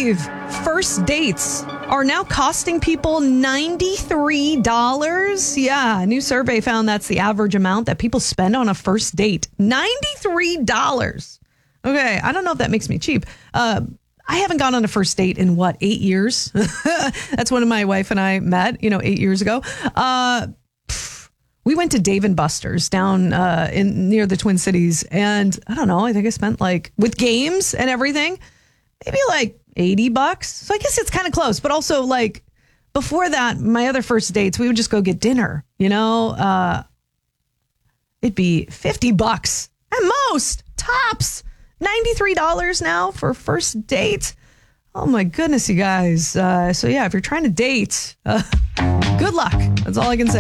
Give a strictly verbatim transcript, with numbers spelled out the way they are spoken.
believe first dates are now costing people ninety-three dollars? Yeah, a new survey found that's the average amount that people spend on a first date. ninety-three dollars. Okay, I don't know if that makes me cheap. Uh, I haven't gone on a first date in, what, eight years? That's when my wife and I met, you know, eight years ago. Uh, pff, we went to Dave and Buster's down uh, in near the Twin Cities. And I don't know, I think I spent like, with games and everything, maybe like eighty bucks. So I guess it's kind of close. But also, like, before that, my other first dates, we would just go get dinner, you know? Uh, it'd be fifty bucks at most, tops. ninety-three dollars now for a first date. Oh my goodness, you guys. Uh, so yeah, if you're trying to date, uh, good luck. That's all I can say.